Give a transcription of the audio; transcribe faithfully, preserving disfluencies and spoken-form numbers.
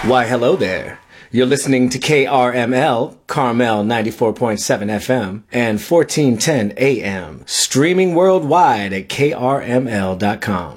Why, hello there. You're listening to K R M L, Carmel ninety-four point seven F M and fourteen ten A M, streaming worldwide at K R M L dot com.